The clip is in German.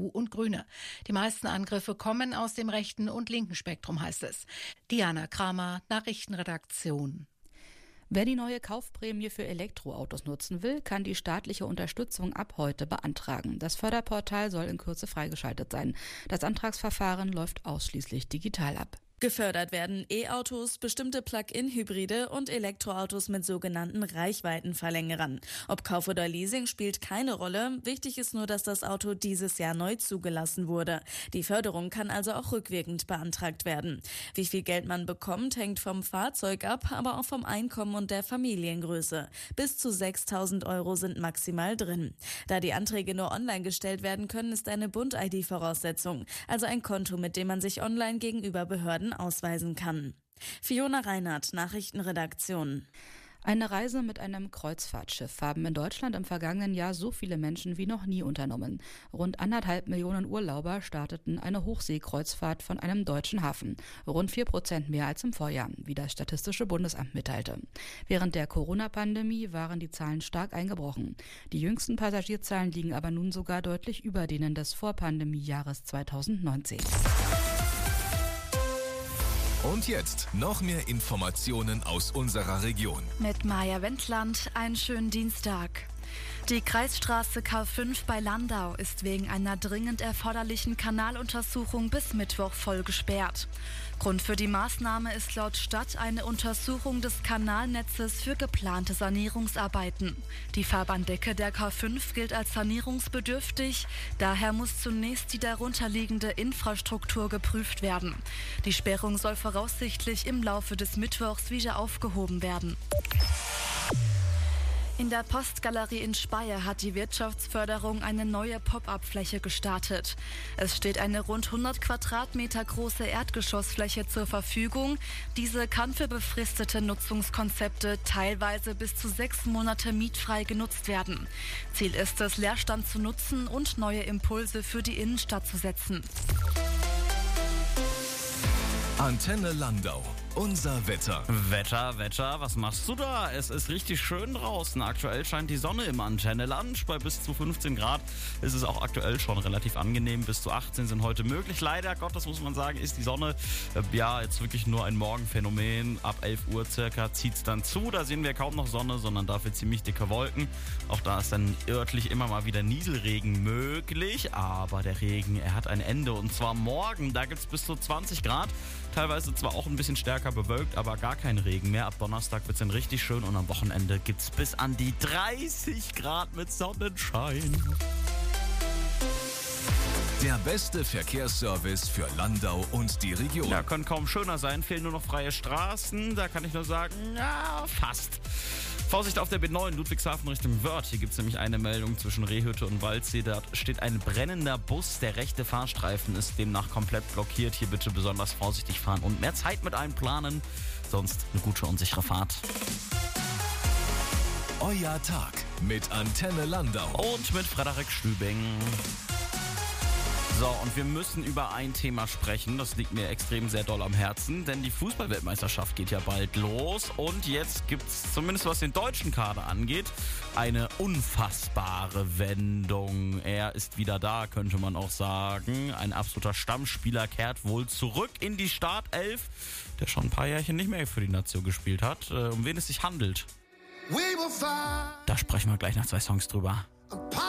CDU und Grüne. Die meisten Angriffe kommen aus dem rechten und linken Spektrum, heißt es. Diana Kramer, Nachrichtenredaktion. Wer die neue Kaufprämie für Elektroautos nutzen will, kann die staatliche Unterstützung ab heute beantragen. Das Förderportal soll in Kürze freigeschaltet sein. Das Antragsverfahren läuft ausschließlich digital ab. Gefördert werden E-Autos, bestimmte Plug-in-Hybride und Elektroautos mit sogenannten Reichweitenverlängerern. Ob Kauf oder Leasing spielt keine Rolle. Wichtig ist nur, dass das Auto dieses Jahr neu zugelassen wurde. Die Förderung kann also auch rückwirkend beantragt werden. Wie viel Geld man bekommt, hängt vom Fahrzeug ab, aber auch vom Einkommen und der Familiengröße. Bis zu 6.000 € sind maximal drin. Da die Anträge nur online gestellt werden können, ist eine Bund-ID Voraussetzung, also ein Konto, mit dem man sich online gegenüber Behörden ausweisen kann. Fiona Reinhardt, Nachrichtenredaktion. Eine Reise mit einem Kreuzfahrtschiff haben in Deutschland im vergangenen Jahr so viele Menschen wie noch nie unternommen. Rund 1,5 Millionen Urlauber starteten eine Hochseekreuzfahrt von einem deutschen Hafen. Rund 4% mehr als im Vorjahr, wie das Statistische Bundesamt mitteilte. Während der Corona-Pandemie waren die Zahlen stark eingebrochen. Die jüngsten Passagierzahlen liegen aber nun sogar deutlich über denen des Vorpandemiejahres 2019. Und jetzt noch mehr Informationen aus unserer Region. Mit Maja Wendland, einen schönen Dienstag. Die Kreisstraße K5 bei Landau ist wegen einer dringend erforderlichen Kanaluntersuchung bis Mittwoch voll gesperrt. Grund für die Maßnahme ist laut Stadt eine Untersuchung des Kanalnetzes für geplante Sanierungsarbeiten. Die Fahrbahndecke der K5 gilt als sanierungsbedürftig, daher muss zunächst die darunterliegende Infrastruktur geprüft werden. Die Sperrung soll voraussichtlich im Laufe des Mittwochs wieder aufgehoben werden. In der Postgalerie in Speyer hat die Wirtschaftsförderung eine neue Pop-up-Fläche gestartet. Es steht eine rund 100 Quadratmeter große Erdgeschossfläche zur Verfügung. Diese kann für befristete Nutzungskonzepte teilweise bis zu 6 Monate mietfrei genutzt werden. Ziel ist es, Leerstand zu nutzen und neue Impulse für die Innenstadt zu setzen. Antenne Landau. Unser Wetter. Wetter, was machst du da? Es ist richtig schön draußen. Aktuell scheint die Sonne im Antenne Lunch. Bei bis zu 15 Grad ist es auch aktuell schon relativ angenehm. Bis zu 18 sind heute möglich. Leider Gottes muss man sagen, ist die Sonne jetzt wirklich nur ein Morgenphänomen. Ab 11 Uhr circa zieht es dann zu. Da sehen wir kaum noch Sonne, sondern dafür ziemlich dicke Wolken. Auch da ist dann örtlich immer mal wieder Nieselregen möglich. Aber der Regen, er hat ein Ende. Und zwar morgen. Da gibt es bis zu 20 Grad. Teilweise zwar auch ein bisschen stärker bewölkt, aber gar kein Regen mehr. Ab Donnerstag wird es dann richtig schön und am Wochenende gibt es bis an die 30 Grad mit Sonnenschein. Der beste Verkehrsservice für Landau und die Region. Ja, kann kaum schöner sein. Fehlen nur noch freie Straßen. Da kann ich nur sagen, ja, fast. Vorsicht auf der B9 Ludwigshafen Richtung Wörth. Hier gibt es nämlich eine Meldung zwischen Rehhütte und Waldsee. Da steht ein brennender Bus. Der rechte Fahrstreifen ist demnach komplett blockiert. Hier bitte besonders vorsichtig fahren und mehr Zeit mit einplanen. Sonst eine gute und sichere Fahrt. Euer Tag mit Antenne Landau. Und mit Frederik Stübing. So, und wir müssen über ein Thema sprechen, das liegt mir extrem sehr doll am Herzen, denn die Fußball-Weltmeisterschaft geht ja bald los und jetzt gibt's, zumindest was den deutschen Kader angeht, eine unfassbare Wendung. Er ist wieder da, könnte man auch sagen. Ein absoluter Stammspieler kehrt wohl zurück in die Startelf, der schon ein paar Jährchen nicht mehr für die Nation gespielt hat. Um wen es sich handelt, da sprechen wir gleich nach 2 Songs drüber.